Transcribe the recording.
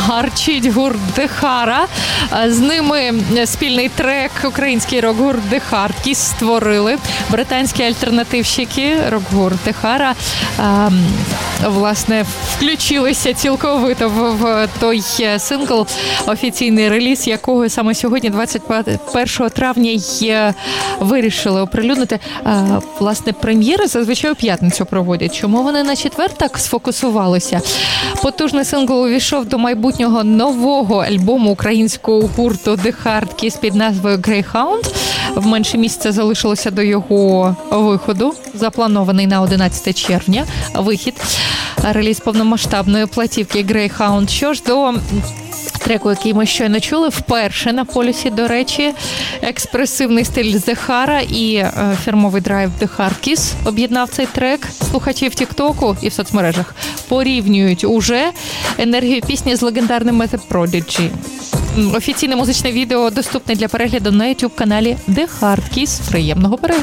гарчить гурт Дехара. З ними спільний трек український рок-гурт The Hardkiss створили. Британські альтернативщики рок-гурт Дехара власне включилися цілковито в той сингл, офіційний реліз якого саме сьогодні, 21 травня, вирішили оприлюднити. Власне, прем'єри зазвичай у п'ятницю проводять. Чому вони на четвер так сфокусувалися? Потужний сингл увійшов до майбутнього нового альбому українського гурту The Hardkiss під назвою Greyhound. В менше місяця залишилося до його виходу, запланований на 11 червня вихід. Реліз повномасштабної платівки Greyhound. Що ж до треку, який ми щойно чули, вперше на полюсі, до речі, експресивний стиль Зехара і фірмовий драйв The Hardkiss об'єднав цей трек. Слухачі в Тіктоку і в соцмережах порівнюють уже енергію пісні з легендарним The Prodigy. Офіційне музичне відео доступне для перегляду на YouTube-каналі The Hardkiss. Приємного перегляду!